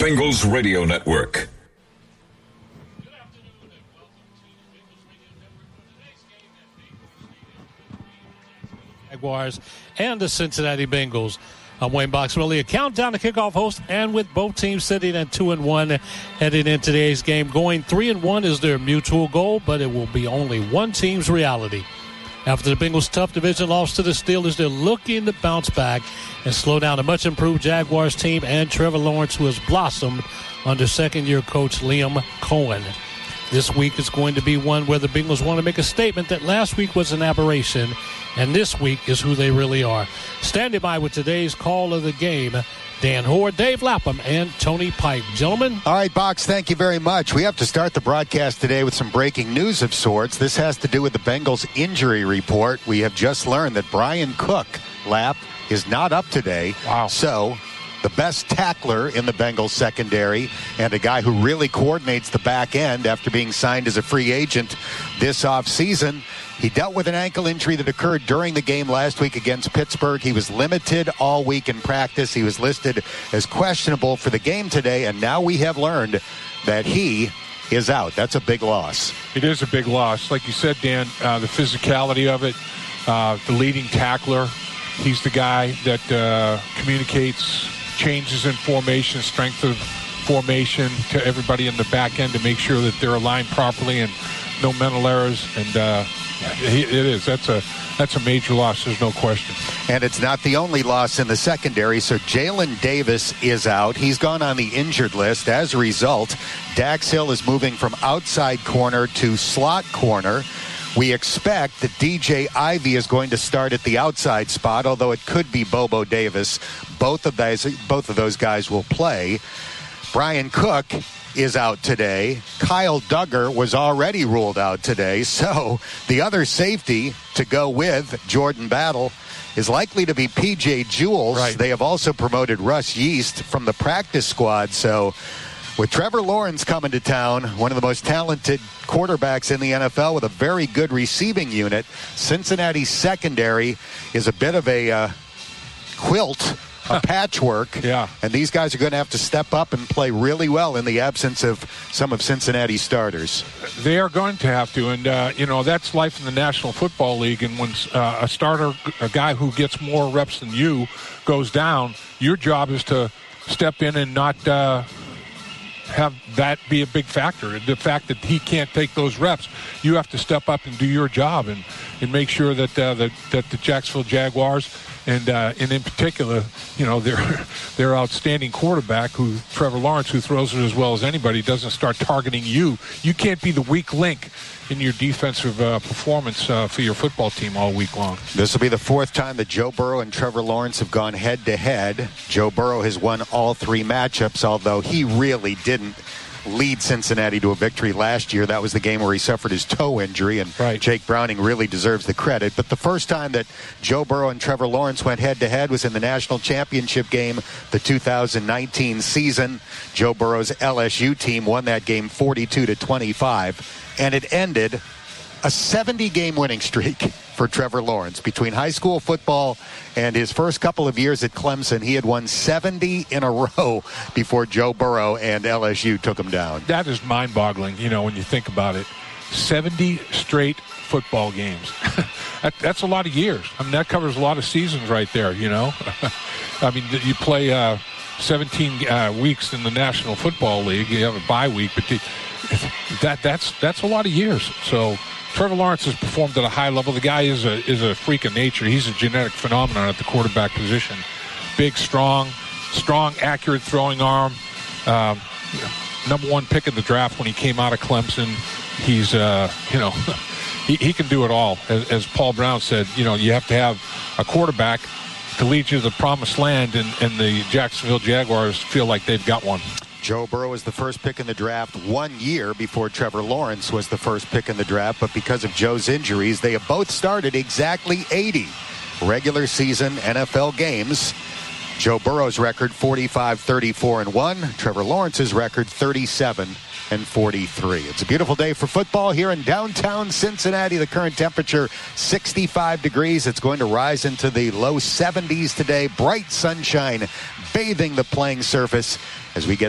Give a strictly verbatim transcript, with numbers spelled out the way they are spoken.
Bengals Radio Network. Jaguars and the Cincinnati Bengals. I'm Wayne Boxwell, a countdown to kickoff host, and with both teams sitting at two and one heading in today's game. Going three and one is their mutual goal, but it will be only one team's reality. After the Bengals' tough division loss to the Steelers, they're looking to bounce back and slow down a much-improved Jaguars team and Trevor Lawrence, who has blossomed under second-year coach Liam Cohen. This week is going to be one where the Bengals want to make a statement that last week was an aberration, and this week is who they really are. Standing by with today's call of the game, Dan Hoare, Dave Lapham, and Tony Pike. Gentlemen. All right, Box, thank you very much. We have to start the broadcast today with some breaking news of sorts. This has to do with the Bengals injury report. We have just learned that Brian Cook, Lap, is not up today. Wow. So the best tackler in the Bengals secondary and a guy who really coordinates the back end after being signed as a free agent this offseason. He dealt with an ankle injury that occurred during the game last week against Pittsburgh. He was limited all week in practice. He was listed as questionable for the game today, and now we have learned that he is out. That's a big loss. It is a big loss. Like you said, Dan, uh, the physicality of it, uh, the leading tackler. He's the guy that uh, communicates changes in formation, strength of formation to everybody in the back end to make sure that they're aligned properly and no mental errors. And uh, it is. That's a that's a major loss. There's no question. And it's not the only loss in the secondary. So Jalen Davis is out. He's gone on the injured list. As a result, Dax Hill is moving from outside corner to slot corner. We expect that D J Ivey is going to start at the outside spot, although it could be Bobo Davis. Both of those, both of those guys will play. Brian Cook is out today. Kyle Duggar was already ruled out today. So the other safety to go with Jordan Battle is likely to be P J Jules. Right. They have also promoted Russ Yeast from the practice squad. So with Trevor Lawrence coming to town, one of the most talented quarterbacks in the N F L with a very good receiving unit, Cincinnati's secondary is a bit of a uh, quilt, a patchwork. Yeah. And these guys are going to have to step up and play really well in the absence of some of Cincinnati's starters. They are going to have to. And, uh, you know, that's life in the National Football League. And when uh, a starter, a guy who gets more reps than you, goes down, your job is to step in and not uh, have that be a big factor. The fact that he can't take those reps, you have to step up and do your job and, and make sure that, uh, the, that the Jacksonville Jaguars and, uh, and in particular, you know, their their outstanding quarterback, who Trevor Lawrence, who throws it as well as anybody, doesn't start targeting you. You can't be the weak link in your defensive uh, performance uh, for your football team all week long. This will be the fourth time that Joe Burrow and Trevor Lawrence have gone head-to-head. Joe Burrow has won all three matchups, although he really didn't lead Cincinnati to a victory last year. That was the game where he suffered his toe injury, and right. Jake Browning really deserves the credit. But the first time that Joe Burrow and Trevor Lawrence went head-to-head was in the national championship game, the two thousand nineteen season. Joe Burrow's L S U team won that game forty-two to twenty-five, and it ended a seventy-game winning streak for Trevor Lawrence. Between high school football and his first couple of years at Clemson, he had won seventy in a row before Joe Burrow and L S U took him down. That is mind-boggling, you know, when you think about it. seventy straight football games. that, that's a lot of years. I mean, that covers a lot of seasons right there, you know. I mean, you play uh, seventeen uh, weeks in the National Football League. You have a bye week, but the, that that's that's a lot of years. So Trevor Lawrence has performed at a high level. The guy is a is a freak of nature. He's a genetic phenomenon at the quarterback position. Big, strong, strong, accurate throwing arm. Um, number one pick in the draft when he came out of Clemson. He's, uh, you know, he, he can do it all. As, as Paul Brown said, you know, you have to have a quarterback to lead you to the promised land, and, and the Jacksonville Jaguars feel like they've got one. Joe Burrow was the first pick in the draft one year before Trevor Lawrence was the first pick in the draft, but because of Joe's injuries, they have both started exactly eighty regular season N F L games. Joe Burrow's record forty-five, thirty-four, and one. Trevor Lawrence's record thirty-seven and forty-three. It's a beautiful day for football here in downtown Cincinnati. The current temperature sixty-five degrees. It's going to rise into the low seventies today. Bright sunshine bathing the playing surface as we get